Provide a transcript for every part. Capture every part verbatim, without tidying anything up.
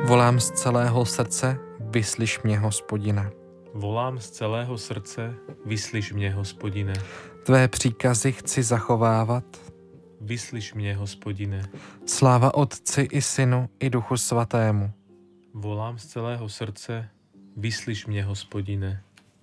Volám z celého srdce, vyslyš mě, Hospodine. Volám z celého srdce, vyslyš mě, Hospodine. Tvé příkazy chci zachovávat. Vyslyš mě, Hospodine. Sláva Otci i Synu i Duchu Svatému. Volám z celého srdce, vyslyš mě, Hospodine.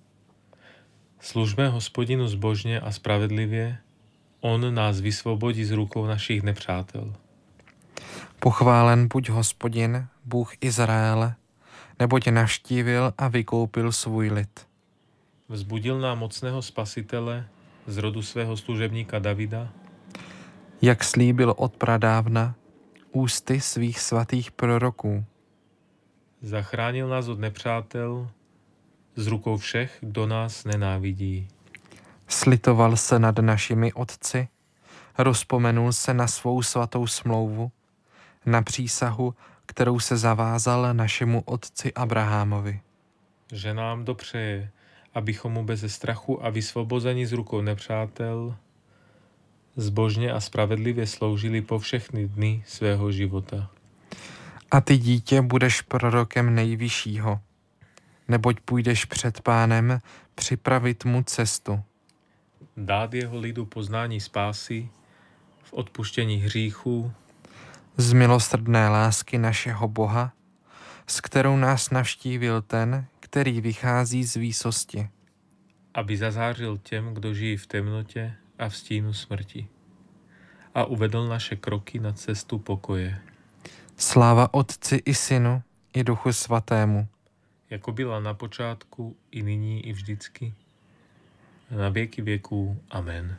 Služme Hospodinu zbožně a spravedlivě, on nás vysvobodí z rukou našich nepřátel. Pochválen buď Hospodin, Bůh Izraele, neboť navštívil a vykoupil svůj lid. Vzbudil nám mocného spasitele z rodu svého služebníka Davida, Jak slíbil od pradávna ústy svých svatých proroků. zachránil nás od nepřátel z rukou všech, kdo nás nenávidí. Slitoval se nad našimi otci, rozpomenul se na svou svatou smlouvu, na přísahu, kterou se zavázal našemu otci Abrahamovi. Že nám dopřeje, abychom mu beze strachu a vysvobození z rukou nepřátel zbožně a spravedlivě sloužili po všechny dny svého života. A ty, dítě, budeš prorokem Nejvyššího, neboť půjdeš před Pánem připravit mu cestu. Dát jeho lidu poznání spásy v odpuštění hříchů, Z milosrdné lásky našeho Boha, s kterou nás navštívil ten, který vychází z výsosti. aby zazářil těm, kdo žijí v temnotě a v stínu smrti, a uvedl naše kroky na cestu pokoje, Sláva Otci i Synu i Duchu Svatému. jako byla na počátku, i nyní, i vždycky, na věky věků. Amen.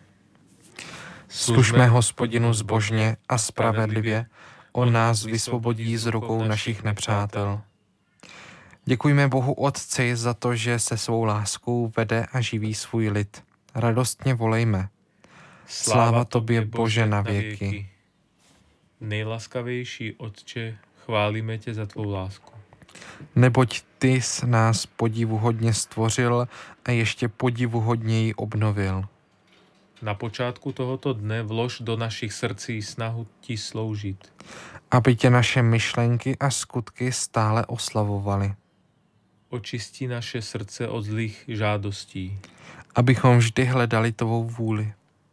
Služme Hospodinu zbožně a spravedlivě, on nás vysvobodí z rukou našich nepřátel. Děkujme Bohu Otci za to, že se svou láskou vede a živí svůj lid. Radostně volejme. Sláva tobě, Bože, na věky. Nejlaskavější Otče, chválíme tě za tvou lásku. Neboť ty jsi nás podivuhodně stvořil a ještě podivuhodněji obnovil. Na počátku tohoto dne vlož do našich srdcí snahu ti sloužit, Aby tě naše myšlenky a skutky stále oslavovaly. očistí naše srdce od zlých žádostí, Abychom vždy hledali tvou vůli.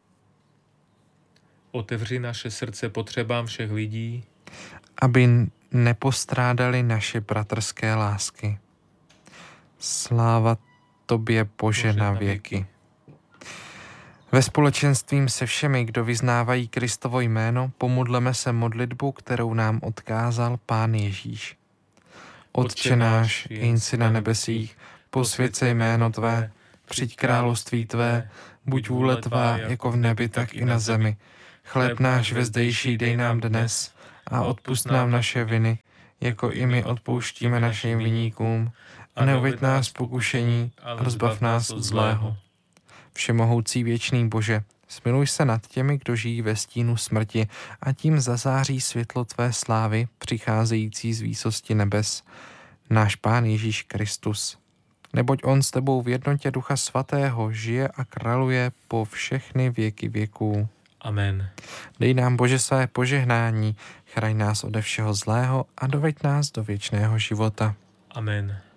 otevři naše srdce potřebám všech lidí, Aby nepostrádali naše bratrské lásky. Sláva tobě, Bože, Bože, na na věky. Ve společenstvím se všemi, kdo vyznávají Kristovo jméno, pomodleme se modlitbu, kterou nám odkázal Pán Ježíš. Otče náš, jenž jsi na nebesích, posvěť se jméno tvé, přijď království tvé, buď vůle tvá jako v nebi, tak i na zemi. Chléb náš vezdejší dej nám dnes a odpusť nám naše viny, jako i my odpouštíme našim viníkům. A neuveď nás v pokušení, ale zbav nás od zlého. Všemohoucí věčný Bože, smiluj se nad těmi, kdo žijí ve stínu smrti, a tím zazáří světlo tvé slávy, přicházející z výsosti nebes, náš Pán Ježíš Kristus. Neboť on s tebou v jednotě Ducha Svatého žije a králuje po všechny věky věků. Amen. Dej nám, Bože, své požehnání, chraň nás ode všeho zlého a doveď nás do věčného života. Amen.